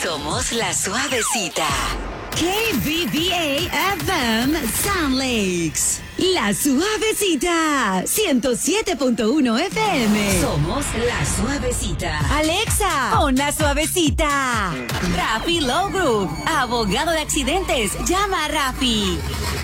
Somos la suavecita. KBBA FM Sound Lakes. La suavecita. 107.1 FM. Somos la suavecita. Alexa, pon la suavecita. Rafi Law Group. Abogado de accidentes. Llama a Rafi.